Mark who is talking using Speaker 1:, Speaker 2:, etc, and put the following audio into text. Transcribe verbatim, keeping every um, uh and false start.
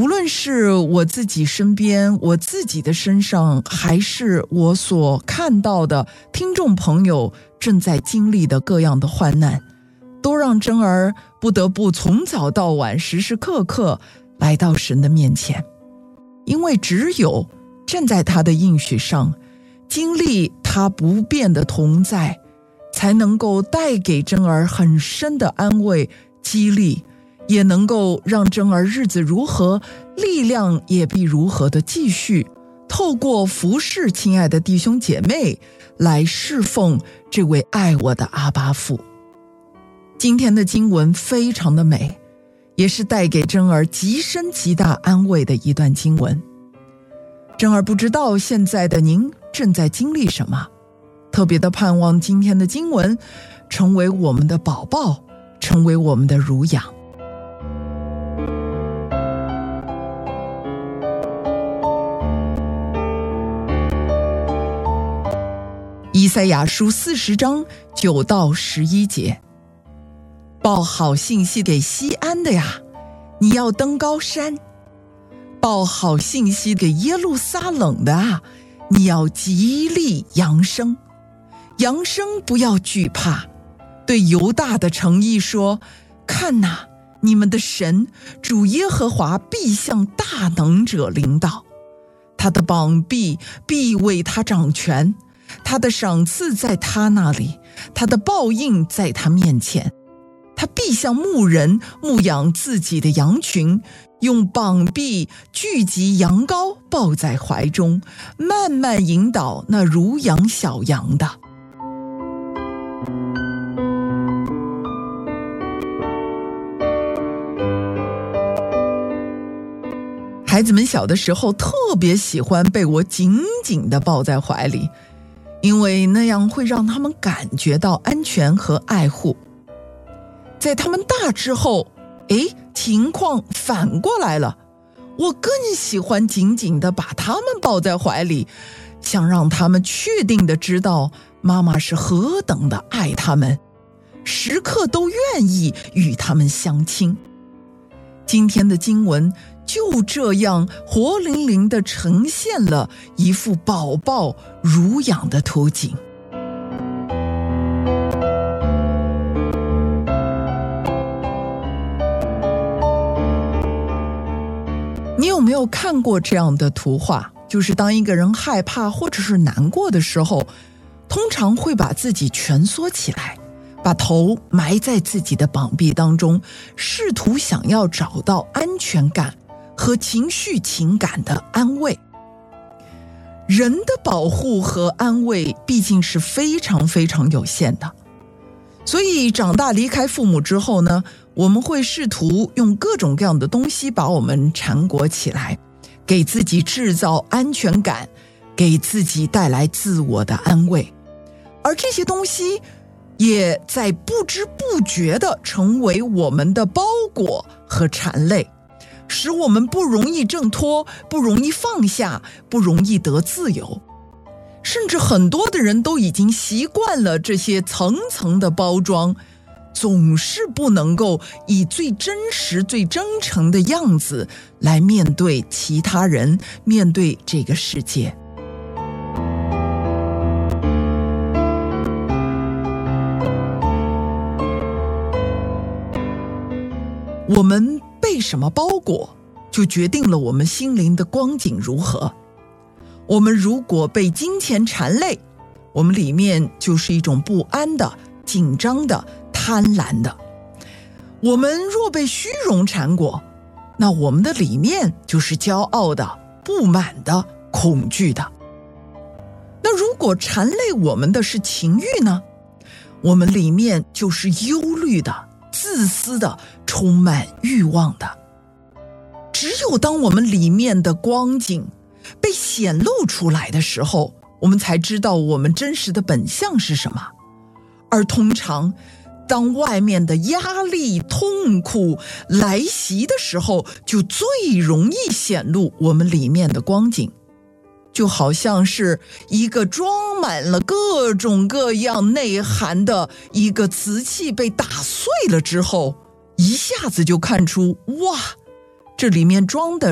Speaker 1: 无论是我自己身边，我自己的身上，还是我所看到的听众朋友正在经历的各样的患难，都让珍儿不得不从早到晚时时刻刻来到神的面前。因为只有站在他的应许上，经历他不变的同在，才能够带给珍儿很深的安慰激励，也能够让珍儿日子如何，力量也必如何的继续透过服侍亲爱的弟兄姐妹来侍奉这位爱我的阿爸父。今天的经文非常的美，也是带给珍儿极深极大安慰的一段经文。珍儿不知道现在的您正在经历什么，特别的盼望今天的经文成为我们的宝宝，成为我们的乳养。以赛亚书四十章九到十一节，报好信息给西安的呀，你要登高山；报好信息给耶路撒冷的啊，你要极力扬声。扬声不要惧怕，对犹大的城邑说：看哪，你们的神主耶和华必向大能者临到，他的膀臂必为他掌权，他的赏赐在他那里，他的报应在他面前。他必像牧人牧养自己的羊群，用膀臂聚集羊羔，抱在怀中，慢慢引导那乳养小羊的。孩子们小的时候特别喜欢被我紧紧地抱在怀里，因为那样会让他们感觉到安全和爱护。在他们大之后，诶，情况反过来了，我更喜欢紧紧地把他们抱在怀里，想让他们确定地知道妈妈是何等的爱他们，时刻都愿意与他们相亲。今天的经文就这样活灵灵地呈现了一幅宝宝乳养的图景。你有没有看过这样的图画？就是当一个人害怕或者是难过的时候，通常会把自己蜷缩起来，把头埋在自己的膀臂当中，试图想要找到安全感和情绪情感的安慰。人的保护和安慰毕竟是非常非常有限的，所以长大离开父母之后呢，我们会试图用各种各样的东西把我们缠裹起来，给自己制造安全感，给自己带来自我的安慰。而这些东西也在不知不觉地成为我们的包裹和缠累，使我们不容易挣脱，不容易放下，不容易得自由。甚至很多的人都已经习惯了这些层层的包装，总是不能够以最真实最真诚的样子来面对其他人，面对这个世界。我们被什么包裹，就决定了我们心灵的光景如何。我们如果被金钱缠累，我们里面就是一种不安的、紧张的、贪婪的。我们若被虚荣缠裹，那我们的里面就是骄傲的、不满的、恐惧的。那如果缠累我们的是情欲呢？我们里面就是忧虑的、自私的、充满欲望的。只有当我们里面的光景被显露出来的时候，我们才知道我们真实的本相是什么。而通常当外面的压力、痛苦来袭的时候，就最容易显露我们里面的光景。就好像是一个装满了各种各样内涵的一个瓷器被打碎了之后，一下子就看出，哇，这里面装的